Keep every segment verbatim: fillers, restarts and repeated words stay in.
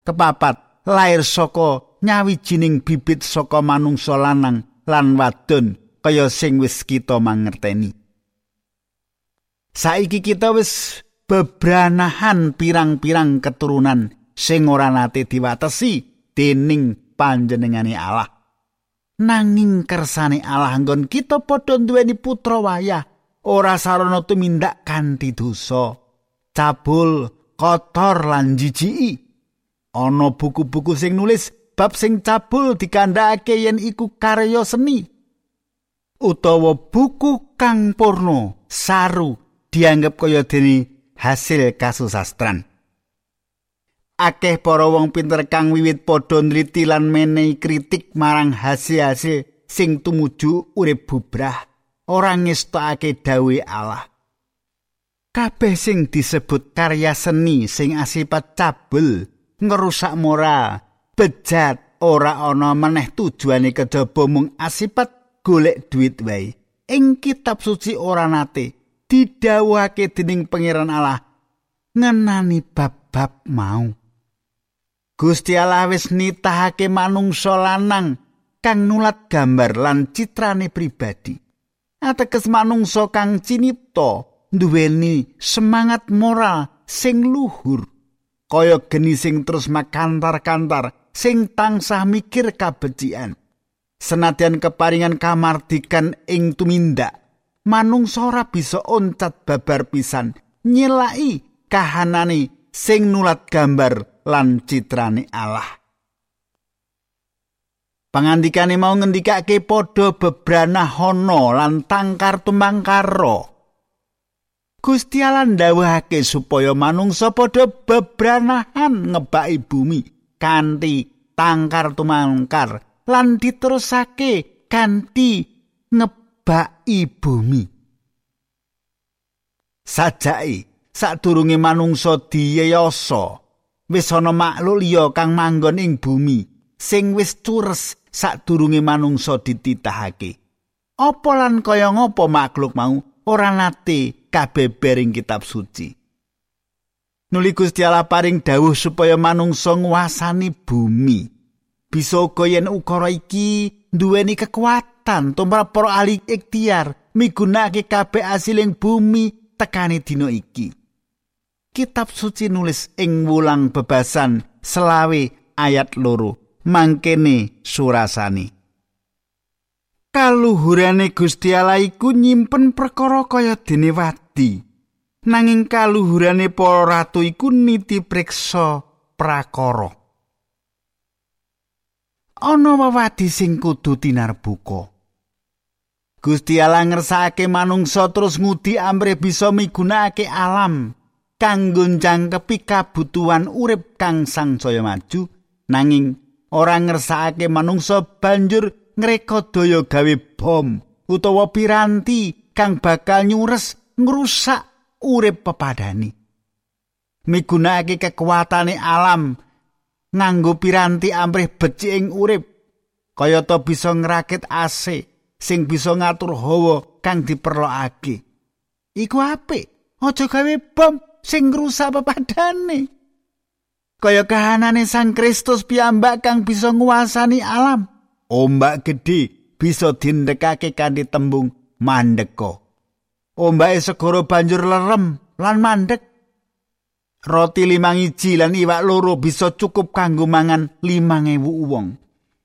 Kepapat, lair saka nyawijining bibit saka manungsa lanang lan wadon kaya sing wis kita mangerteni. Saiki kita wis bebranahan pirang-pirang keturunan sing ora nate diwatesi dening panjenengane Allah. Nanging kersane Allah nggon kita padha duweni putra wayah, ora sarana tumindak kanthi dosa, cabul, kotor lan jijiki. Ana buku-buku sing nulis bab sing cabul dikandhakake yen iku karya seni. Utawa buku kang porno, saru dianggep kaya dene hasil kasusastran. Akeh para wong pinter kang wiwit padha nliti lan menehi kritik marang hasil-hasil sing tumuju urip bubrah, ora ngestokake dawuhe Allah. Kabeh sing disebut karya seni sing asipat cabul, ngerusak moral, bejat, ora ana meneh tujuane kejaba mung asipat golek duit wae. Ing kitab suci ora nate didhawuhake dening Pangeran Allah ngenani bab-bab mau. Gusti Allah wis nitahake manungsa lanang kang nulat gambar lan citrane pribadi. Ateges manungsa kang cinipta nduweni semangat moral sing luhur, kaya geni sing terus makantar-kantar, sing tansah mikir kabecikan. Senadyan keparingan kamardikan ing tumindak, manungsa ora bisa oncat babar pisan nyelaki kahanane sing nulat gambar lan citrane Allah. Pangandikane mau ngendikake padha bebranahana lan tangkar tumangkara. Gusti Allah ndhawuhake supaya manungsa padha bebranahan ngebaki bumi kanthi tangkar tumangkar lan diterusake kanthi ngebaki bumi. Sajake sadurunge manungsa diyeyasa, wis ana makhluk liya kang manggon ing bumi sing wis cures sadurunge manungsa dititahake. Apa lan kaya ngapa makhluk mau ora nate kabeber ing kitab suci. Nuli Gusti Allah paring dawuh supaya manungsa nguasani bumi. Bisa uga yen ukara iki duweni kekuatan tumrap para ahli ikhtiar migunakake kabeh asiling bumi tekane dina iki. Kitab suci nulis ing wulang bebasan selawe ayat loro, mangkene surasani. Kaluhurane Gusti Allah iku nyimpen perkara kaya dene wadi. Nanging kaluhurane para ratu iku niti priksa prakara. Ana wewadi sing kudu tinarbuka. Gusti Allah ngersakake manungsa terus ngudi amrih bisa migunakake alam kanggo njangkepi kabutuhan urip kang sangsaya maju, nanging ora ngersakake manungsa banjur ngreka daya gawe bom utawa piranti kang bakal nyures ngrusak urip pepadani. Migunakake kekuatane alam nganggo piranti amrih becik ing urip, kayata bisa ngrakit A C sing bisa ngatur hawa kang diperlokake. Iku apik, aja gawe bom sing ngrusak pepadane. Kaya kahanane Sang Kristus piyambak kang bisa nguasani alam. Ombak gedhe bisa dindekake kanthi tembung mandeka. Ombake segara banjur lerem lan mandek. Roti limang iji lan iwak loro bisa cukup kanggo mangan limang ewu wong.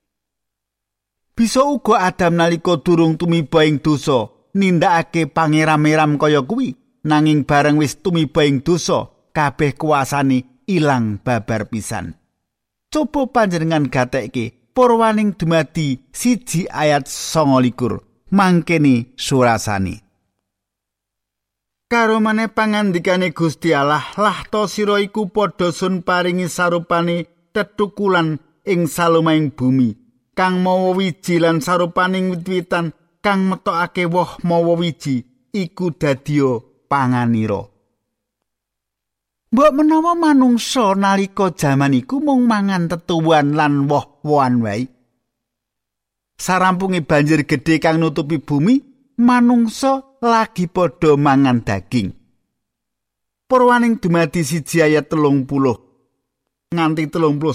Bisa uga Adam nalika durung tumiba ing dosa nindakake pangeram-eram kaya kuwi, nanging bareng wis tumiba ing dosa kabeh kuasane ilang babar pisan. Coba panjenengan gatekke Purwaning dumadi siji ayat sanga likur, mangkene surasani. Karo maneh pangandikane Gusti Allah, lah to sira iku padha sun paringi sarupane tetukulan ing salumahing bumi, kang mawa wiji lan sarupaning wit-witan kang metokake woh mawa wiji, iku dadiya panganira. Mbok menawa manungsa nalika jaman iku mung mangan tetuwuhan lan woh-wohan wae. Sarampunge banjir gedhe kang nutupi bumi, manungsa lagi padha mangan daging. Purwaning dumadi siji ayat telung puluh. nganti telung puluh